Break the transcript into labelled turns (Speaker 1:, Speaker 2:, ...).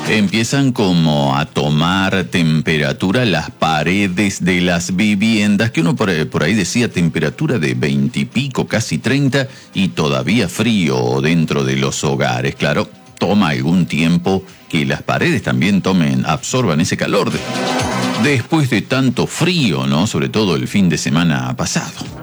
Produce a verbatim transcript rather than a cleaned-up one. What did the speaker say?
Speaker 1: Empiezan como a tomar temperatura las paredes de las viviendas, que uno por ahí, por ahí decía temperatura de veinte y pico, casi treinta, y todavía frío dentro de los hogares. Claro, toma algún tiempo que las paredes también tomen, absorban ese calor de, después de tanto frío, ¿no? Sobre todo el fin de semana pasado.